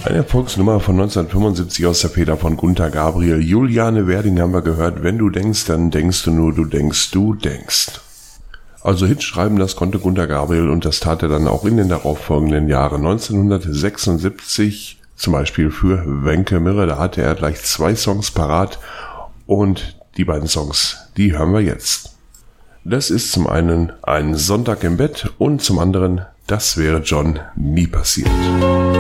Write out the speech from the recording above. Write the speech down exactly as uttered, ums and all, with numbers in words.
Eine Erfolgsnummer von neunzehnhundertfünfundsiebzig aus der Feder von Gunter Gabriel. Juliane Werding haben wir gehört. Wenn du denkst, dann denkst du nur, du denkst, du denkst. Also Hits schreiben, das konnte Gunter Gabriel und das tat er dann auch in den darauffolgenden Jahren. neunzehnhundertsechsundsiebzig zum Beispiel für Wenke Mirre, da hatte er gleich zwei Songs parat und die beiden Songs, die hören wir jetzt. Das ist zum einen Ein Sonntag im Bett und zum anderen Das wäre John nie passiert.